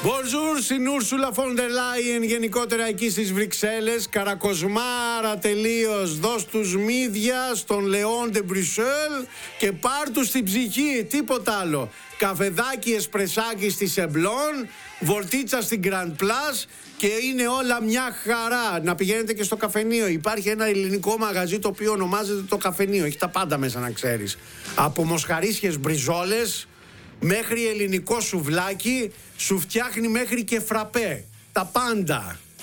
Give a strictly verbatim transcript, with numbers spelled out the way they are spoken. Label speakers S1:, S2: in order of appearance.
S1: Bonjour στην Ούρσουλα Φόντερ Λάιεν, γενικότερα εκεί στις Βρυξέλλες. Καρακοσμάρα τελείως. Δώσ' τους μύδια στον Λεόν ντε Μπρουσέλ και πάρ' τους στην ψυχή. Τίποτα άλλο. Καφεδάκι, εσπρεσάκι στη Σεμπλόν, βολτίτσα στην Grand Place και είναι όλα μια χαρά. Να πηγαίνετε και στο καφενείο. Υπάρχει ένα ελληνικό μαγαζί το οποίο ονομάζεται το Καφενείο. Έχει τα πάντα μέσα, να ξέρεις. Από μοσχαρίσιες μπριζόλες μέχρι ελληνικό σουβλάκι, σου φτιάχνει μέχρι και φραπέ. Τα πάντα.